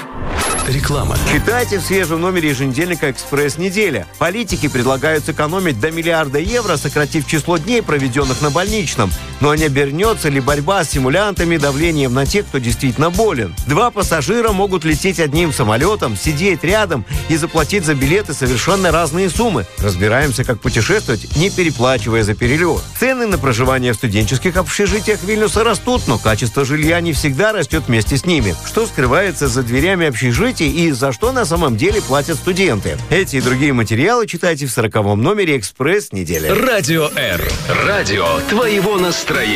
Реклама. Читайте в свежем номере еженедельника «Экспресс неделя». Политики предлагают сэкономить до миллиарда евро, сократив число дней, проведенных на больничном. Но не обернется ли борьба с симулянтами давлением на тех, кто действительно болен? 2 пассажира могут лететь одним самолетом, сидеть рядом и заплатить за билеты совершенно разные суммы. Разбираемся, как путешествовать, не переплачивая за перелет. Цены на проживание в студенческих общежитиях Вильнюса растут, но качество жилья не всегда растет вместе с ними. Что скрывается за дверями общежитий и за что на самом деле платят студенты? Эти и другие материалы читайте в 40-м номере «Экспресс недели». Радио Р. Радио твоего настроения.